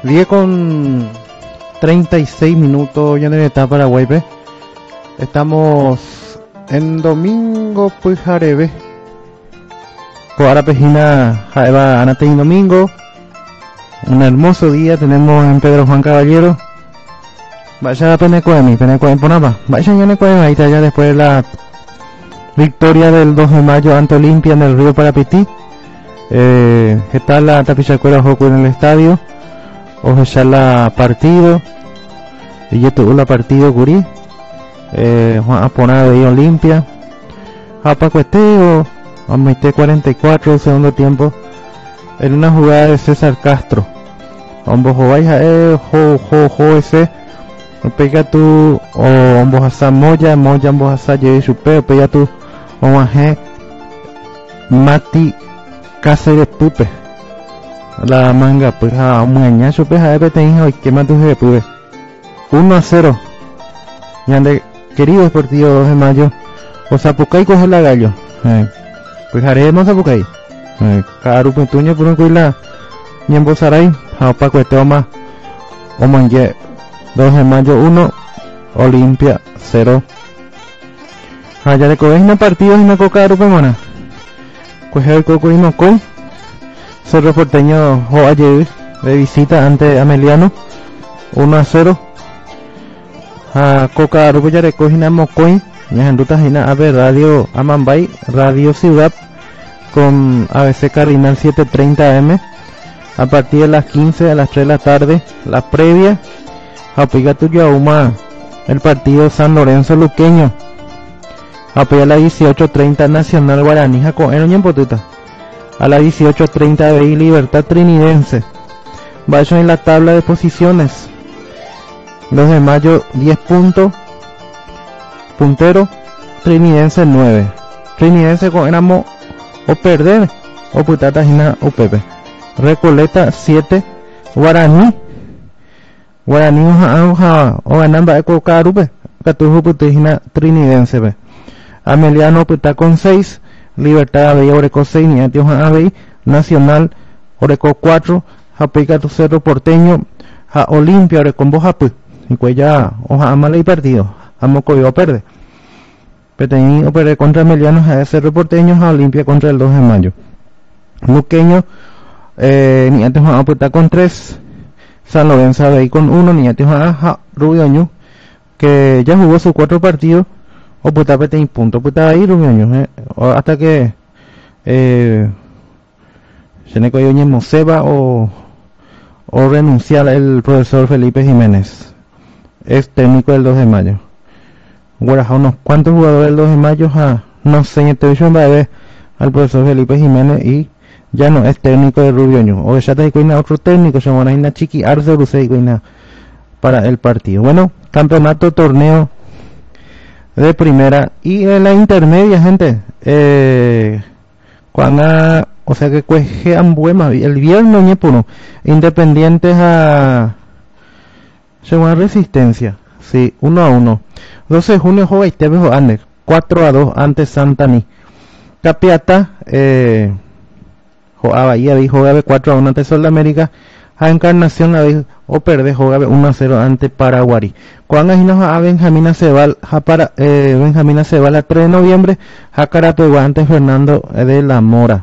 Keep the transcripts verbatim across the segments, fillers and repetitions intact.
diez con treinta y seis minutos ya en etapa Paraguay. Pe. Estamos en domingo, pues Jarebe. Ahora pejina Jaeva Anate y domingo. Un hermoso día tenemos en Pedro Juan Caballero. Vaya a Penecuemi, Penecuemi Ponapa. Vaya a Penecuemi, ahí está ya después de la victoria del dos de mayo ante Olimpia en el Río Parapití. Eh, ¿Qué tal la tapichacuera Joco en el estadio? O ya la partido. Y yo tuve la partido Curí. Eh, Juan Aponada de Olimpia. Japa Cuesteo. A meter cuarenta y cuatro segundo tiempo. En una jugada de César Castro. Ambos jugáis a él, jo, jo, jo, ese. Pega tú, o ambos a Samoya, Moya, ambos a Saye y Chupeo, pega tú, o a G. Mati Cáceres Pupe. La manga, pues a un añazo, pues a Epe te hijo, y que más tu G Pupe. uno a cero. Ya de querido Deportivo dos de mayo. O Zapucay coge la gallo. Eh. Pues haremos Zapucay. Eh. Caru Pentuño por un cuila. Y en Bozaray, a Paco Esteoma. O Manje. dos de mayo uno. Olimpia cero. Allá de Covejina partidos y una coca de Rupemona. Pues el Cocurino con Cerro Porteño o ayer de visita ante Ameliano uno a cero. A Coca Arupo ya recogina Mocoy, ya en ruta a ver Radio Amambay, Radio Ciudad con A B C Cardinal siete treinta M a partir de las quince a las tres de la tarde, la previa a Piga Tuyo Uma, el partido San Lorenzo Luqueño a a las dieciocho treinta Nacional Guaraní con el Ñempotuta a las dieciocho treinta de Libertad Trinidense. Vayan en la tabla de posiciones. dos de mayo diez puntos, puntero Trinidense nueve, Trinidense con Enamo o perder o putata jina o pepe, Recoleta siete, Guaraní Guaraní oja o ganamba eco carupe catujo putajina Trinidense be, Ameliano puta con seis, Libertad Abey Oreco seis, Niati oja Abey, Nacional Oreco cuatro, Japica tu Cerro Porteño, a Olimpia Oreco Bojapu y pues ya oja amale y partido amo coyo perde Petení o perder contra Melianos a Cerro Porteño, a Olimpia contra el dos de mayo. Luqueño eh, ni antes a puta con tres, San Lorenzo Abey con uno, ni antes a Rubioño que ya jugó sus cuatro partidos o puta petení punto puta ahí Rubioño eh, hasta que eh, se ne coyo Moseba o o renunciar el profesor Felipe Jiménez. Es técnico del dos de mayo. Guaraja unos cuantos jugadores del dos de mayo a no sé en televisión va a ver al profesor Felipe Jiménez y ya no es técnico de Rubioño. O ya te coina otro técnico, se llama una chiqui Arce Bruce coina para el partido. Bueno, campeonato torneo de primera y en la intermedia, gente. Eh, cuando o sea que cuejean buena el viernes ñepuno Independientes a segunda Resistencia, sí, uno a uno. doce de junio juega Esteves Ander, cuatro a dos ante Santaní. Capiata, eh, juega Bahía, juega cuatro a uno ante Sol de América. A Encarnación, la vez, o perde, juega uno a cero ante Paraguarí. Cuando ajinos a Benjamín Acebal, a para, eh, Benjamín Acebal a tres de noviembre, a Carapeguá ante Fernando de la Mora.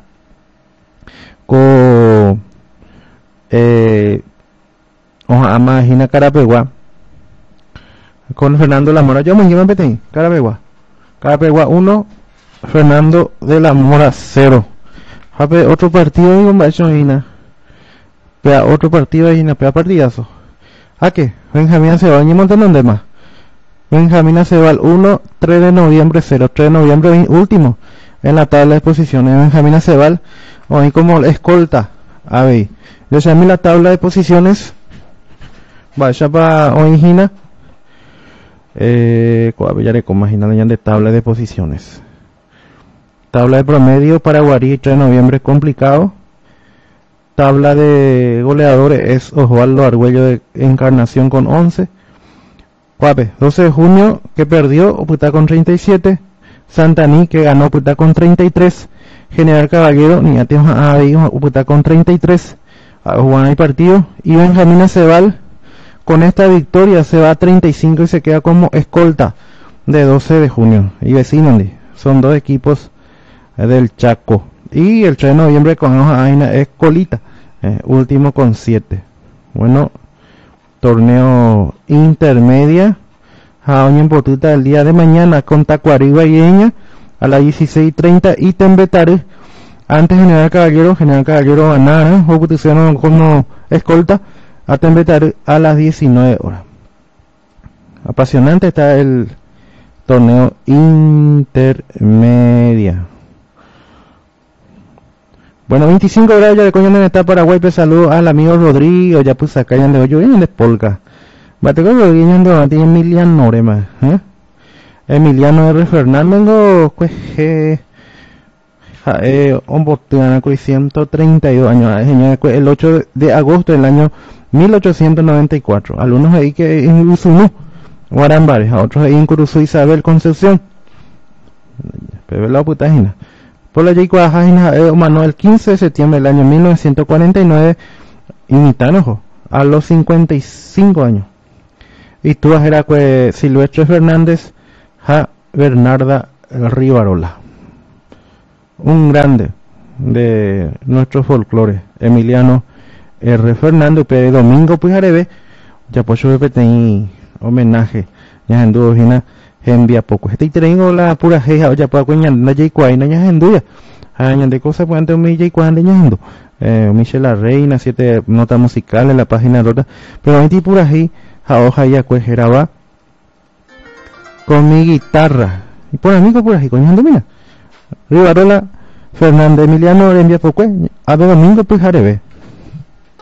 Con, eh, oja, imagina Carapeguá. Con Fernando de la Mora, yo me llevo en Petén, Carapeguá. Carapeguá uno, Fernando de la Mora cero. Jape, otro partido y un bachonina. Pea otro partido y una pea partidazo. ¿A qué? Benjamín Acebal y Montenón de más. Benjamín Acebal uno, tres de noviembre cero, tres de noviembre último en la tabla de posiciones. Benjamín Acebal, hoy como escolta. A ver, yo sé a mí la tabla de posiciones. Vaya para hoy Gina. Eh, ya le imaginan ya de tabla de posiciones. Tabla de promedio para Guarí, tres de noviembre complicado. Tabla de goleadores es Osvaldo Argüello de Encarnación con once. Guape, doce de junio que perdió, Oputá con treinta y siete. Santaní que ganó, Oputá con treinta y tres. General Caballero, Niñateo Oputá con treinta y tres. a jugar el partido. Y Benjamín Aceval con esta victoria se va a treinta y cinco y se queda como escolta de doce de junio. Y vecinos, son dos equipos del Chaco. Y el tres de noviembre con Aina es colita, eh, último con siete. Bueno, torneo intermedia. Jaoña en Potita el día de mañana con Tacuariba y Eña a las dieciséis y treinta y Tembetare antes General Caballero, General Caballero Banana, o pusieron como escolta a Tembetare a las diecinueve horas. Apasionante está el torneo intermedia. Bueno, veinticinco grados ya de coño en esta Paraguay, pues saludo al amigo Rodrigo, ya pues acá ya de hoyo en de Polka. Bateo Rodrigo de Mati Emiliano Norema, ¿eh? Emiliano R. Fernando, pues, eh, eh, Ombotiana, pues, ciento treinta y dos años, el ocho de agosto del año mil ochocientos noventa y cuatro. Algunos ahí que en Usunú, Guarambares, a otros ahí en Curuzú, Isabel Concepción. Pero la putagina. Por la Yaicuajajina, eh, Manuel, quince de septiembre del año mil novecientos cuarenta y nueve, Imitanojo, a los cincuenta y cinco años. Y tú era pues Silvestre Fernández, ja Bernarda Rivarola. Un grande de nuestro folclore, Emiliano R. Fernando, P. Domingo Pujarebe, ya pues yo tenía homenaje, ya en Dujina, envía poco. Este tengo la pura jeja, ya para cuñar, no hay cuaina, ya en duya. Año de cosas, pues antes me ya cuando ñando. Eh, Michelle la Reina, siete notas musicales, la página rota, pero a mí pura jeja. A hoja ya cuejeraba con mi guitarra y por amigo por ahí coño mira Rivarola Fernando Emiliano envía por a Domingo Pujarebe.